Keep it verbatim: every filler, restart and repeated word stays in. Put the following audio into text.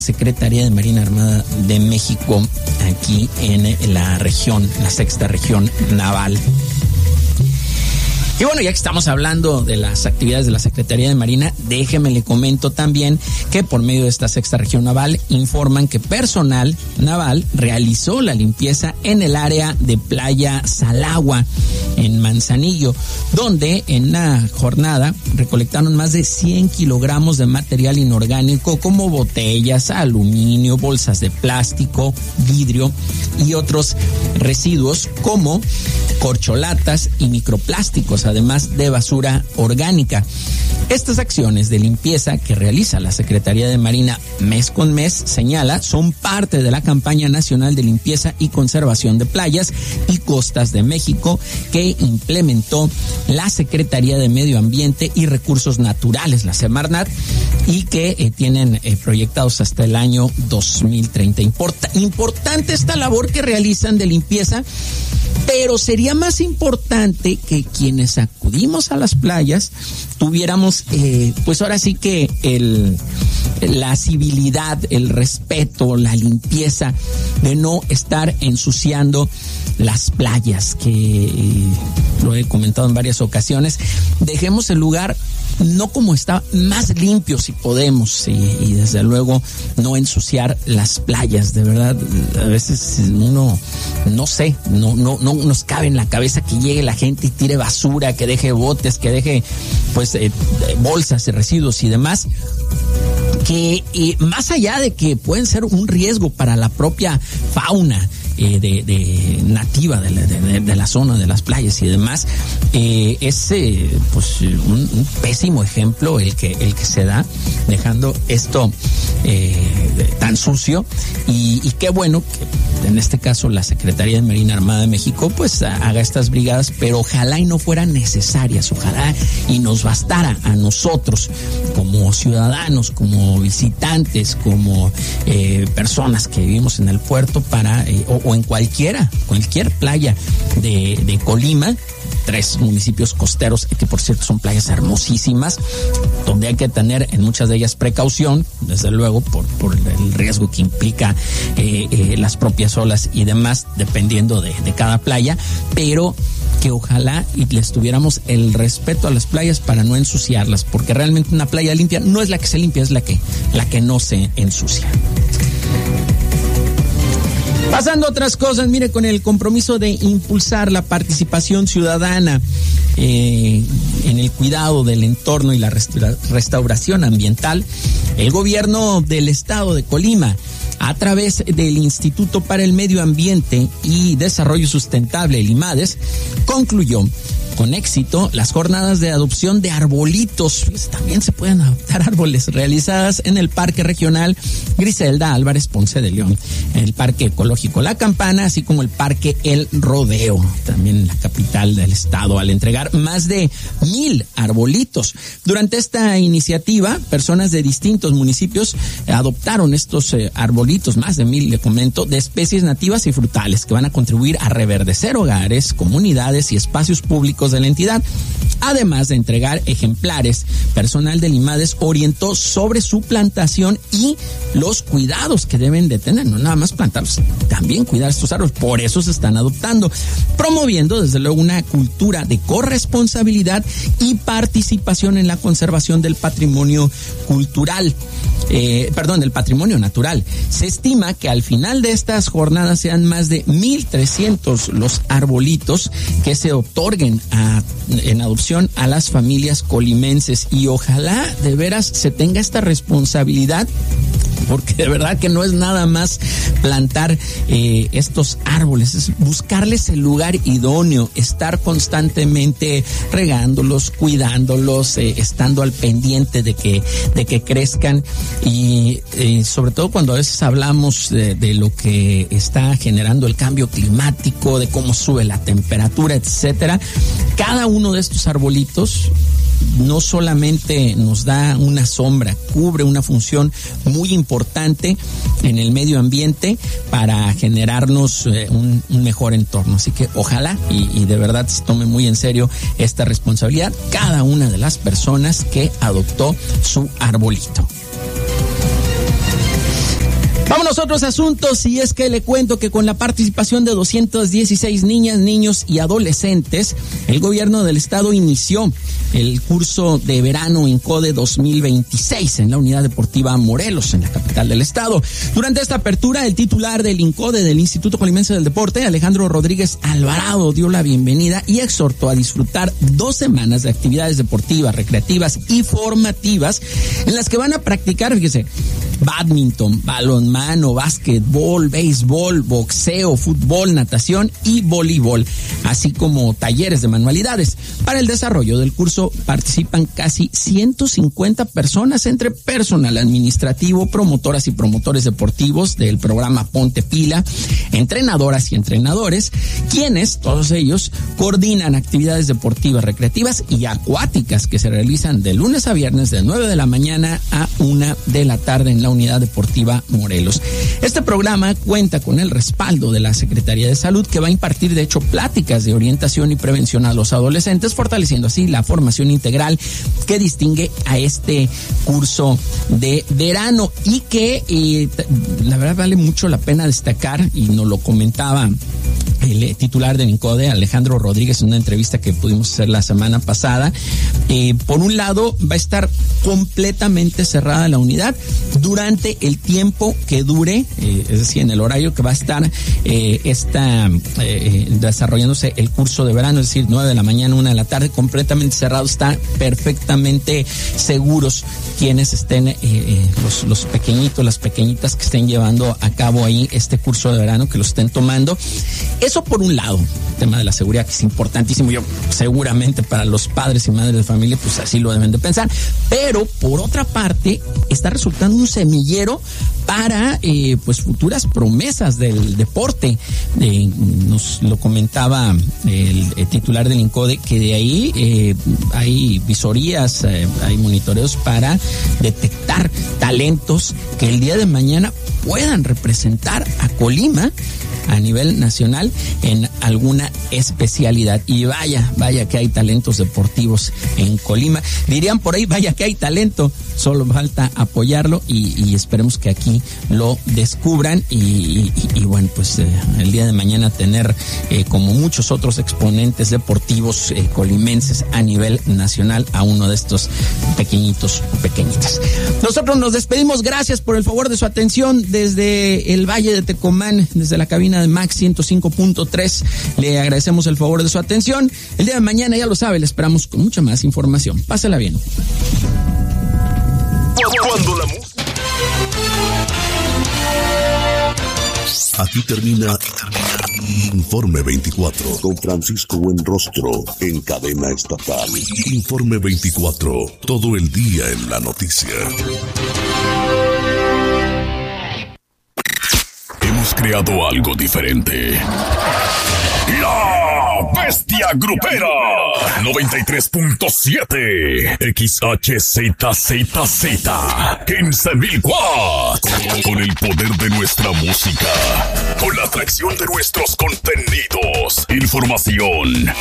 Secretaría de Marina Armada de México aquí en la región, la sexta región naval. Y bueno, ya que estamos hablando de las actividades de la Secretaría de Marina, déjeme le comento también que por medio de esta sexta región naval informan que personal naval realizó la limpieza en el área de Playa Salagua, en Manzanillo, donde en una jornada recolectaron más de cien kilogramos de material inorgánico como botellas, aluminio, bolsas de plástico, vidrio y otros residuos como corcholatas y microplásticos, además de basura orgánica. Estas acciones de limpieza que realiza la Secretaría de Marina mes con mes, señala, son parte de la campaña nacional de limpieza y conservación de playas y costas de México que implementó la Secretaría de Medio Ambiente y Recursos Naturales, la Semarnat, y que eh, tienen eh, proyectados hasta el año dos mil treinta. Importa, importante esta labor que realizan de limpieza, pero sería más importante que quienes acudimos a las playas tuviéramos, eh, pues ahora sí que el, la civilidad, el respeto, la limpieza de no estar ensuciando las playas, que eh, lo he comentado en varias ocasiones. Dejemos el lugar no como está, más limpio si podemos, y, y desde luego no ensuciar las playas. De verdad, a veces uno no sé, no, no, no nos cabe en la cabeza que llegue la gente y tire basura, que deje botes, que deje pues eh, bolsas y residuos y demás, que eh, más allá de que pueden ser un riesgo para la propia fauna eh, de, de nativa de la, de, de la zona de las playas y demás, eh, es eh, pues un, un pésimo ejemplo el que el que se da dejando esto eh, tan sucio, y, y qué bueno que en este caso la Secretaría de Marina Armada de México pues haga estas brigadas, pero ojalá y no fueran necesarias, ojalá y nos bastara a nosotros como ciudadanos, como visitantes, como eh, personas que vivimos en el puerto para eh, o, o en cualquiera, cualquier playa de, de Colima, tres municipios costeros que por cierto son playas hermosísimas, donde hay que tener en muchas de ellas precaución, desde luego por, por el riesgo que implica eh, eh, las propias olas y demás, dependiendo de, de cada playa, pero que ojalá y les tuviéramos el respeto a las playas para no ensuciarlas, porque realmente una playa limpia no es la que se limpia, es la que, la que no se ensucia. Pasando a otras cosas, mire, con el compromiso de impulsar la participación ciudadana eh, en el cuidado del entorno y la restaura- restauración ambiental, el gobierno del estado de Colima, a través del Instituto para el Medio Ambiente y Desarrollo Sustentable, el IMADES, concluyó con éxito las jornadas de adopción de arbolitos. Pues también se pueden adoptar árboles, realizadas en el Parque Regional Griselda Álvarez Ponce de León, en el Parque Ecológico La Campana, así como el Parque El Rodeo, también en la capital del estado, al entregar más de mil arbolitos. Durante esta iniciativa, personas de distintos municipios adoptaron estos eh, arbolitos, más de mil, le comento, de especies nativas y frutales, que van a contribuir a reverdecer hogares, comunidades y espacios públicos de la entidad. Además de entregar ejemplares, personal del IMADES orientó sobre su plantación y los cuidados que deben de tener, no nada más plantarlos, también cuidar estos árboles. Por eso se están adoptando, promoviendo desde luego una cultura de corresponsabilidad y participación en la conservación del patrimonio cultural, eh, perdón, del patrimonio natural. Se estima que al final de estas jornadas sean más de mil trescientos los arbolitos que se otorguen a, en adopción a las familias colimenses, y ojalá de veras se tenga esta responsabilidad, porque de verdad que no es nada más plantar eh, estos árboles, es buscarles el lugar idóneo, estar constantemente regándolos, cuidándolos, eh, estando al pendiente de que de que crezcan, y eh, sobre todo cuando a veces hablamos de, de lo que está generando el cambio climático, de cómo sube la temperatura, etcétera. Cada uno de estos arbolitos no solamente nos da una sombra, cubre una función muy importante en el medio ambiente para generarnos eh, un, un mejor entorno. Así que ojalá y, y de verdad se tome muy en serio esta responsabilidad cada una de las personas que adoptó su arbolito. Vámonos a otros asuntos, y es que le cuento que con la participación de doscientas dieciséis niñas, niños y adolescentes, el gobierno del estado inició el curso de verano INCODE dos mil veintiséis en la Unidad Deportiva Morelos, en la capital del estado. Durante esta apertura, el titular del INCODE del Instituto Colimense del Deporte, Alejandro Rodríguez Alvarado, dio la bienvenida y exhortó a disfrutar dos semanas de actividades deportivas, recreativas y formativas en las que van a practicar, fíjese, bádminton, balonmano, básquetbol, béisbol, boxeo, fútbol, natación y voleibol, así como talleres de manualidades. Para el desarrollo del curso participan casi ciento cincuenta personas, entre personal administrativo, promotoras y promotores deportivos del programa Ponte Pila, entrenadoras y entrenadores, quienes, todos ellos, coordinan actividades deportivas, recreativas y acuáticas que se realizan de lunes a viernes de nueve de la mañana a una de la tarde en la Unidad Deportiva Morelos. Este programa cuenta con el respaldo de la Secretaría de Salud, que va a impartir, de hecho, pláticas de orientación y prevención a los adolescentes, fortaleciendo así la formación integral que distingue a este curso de verano, y que eh, la verdad vale mucho la pena destacar, y nos lo comentaba el titular del INCODE, Alejandro Rodríguez, en una entrevista que pudimos hacer la semana pasada. Eh, por un lado, va a estar completamente cerrada la unidad durante el tiempo que dure, eh, es decir, en el horario que va a estar eh, está, eh, desarrollándose el curso de verano, es decir, nueve de la mañana, una de la tarde, completamente cerrado. Está perfectamente seguros quienes estén, eh, eh, los, los pequeñitos, las pequeñitas que estén llevando a cabo ahí este curso de verano, que lo estén tomando. Eso por un lado, el tema de la seguridad, que es importantísimo. Yo seguramente para los padres y madres de familia, pues así lo deben de pensar. Pero por otra parte, está resultando un semillero para eh, pues futuras promesas del deporte. Eh, nos lo comentaba el, el titular del INCODE, que de ahí eh, hay visorías, eh, hay monitoreos para detectar talentos que el día de mañana puedan representar a Colima a nivel nacional en alguna especialidad. Y vaya, vaya que hay talentos deportivos en Colima. Dirían por ahí, vaya que hay talento, solo falta apoyarlo, y, y esperemos que aquí lo descubran y, y, y bueno, pues eh, el día de mañana tener eh, como muchos otros exponentes deportivos eh, colimenses a nivel nacional a uno de estos pequeñitos o pequeñitas. Nosotros nos despedimos, gracias por el favor de su atención desde el Valle de Tecomán, desde la cabina de Max ciento cinco punto tres. Le agradecemos el favor de su atención. El día de mañana, ya lo sabe, le esperamos con mucha más información. Pásela bien. Cuando la música... Aquí termina, Aquí termina Informe veinticuatro con Francisco Buenrostro en cadena estatal. Informe veinticuatro, todo el día en la noticia. Hemos creado algo diferente. La Bestia Grupera noventa y tres punto siete X H Z Z Z quince mil watts. Con el poder de nuestra música, con la atracción de nuestros contenidos, información,